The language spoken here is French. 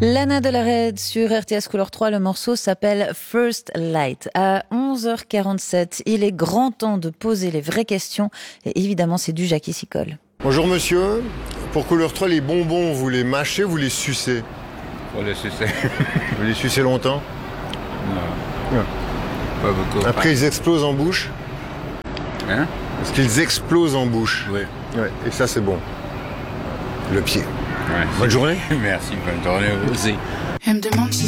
Lana Del Rey sur RTS Couleur 3, le morceau s'appelle First Light. À 11h47, il est grand temps de poser les vraies questions et évidemment c'est du Jackie s'y colle. Bonjour monsieur, pour Couleur 3, les bonbons, vous les mâchez, vous les sucez? Pour les sucer. Vous les sucez longtemps? Non. Pas beaucoup. Après ils explosent en bouche? Hein? Parce qu'ils explosent en bouche. Oui. Ouais, et ça c'est bon. Le pied. Ouais. Bonne journée. Merci, bonne journée à vous aussi. Elle me demande si